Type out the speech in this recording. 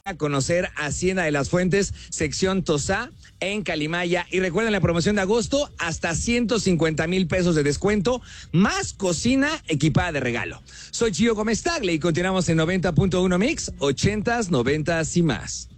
a conocer Hacienda de las Fuentes, sección Tosá, en Calimaya. Y recuerden la promoción de agosto, hasta 150,000 pesos de descuento, más cocina equipada de regalo. Soy Gio Gómez Tagle y continuamos en 90.1 Mix, 80s, 90s y más.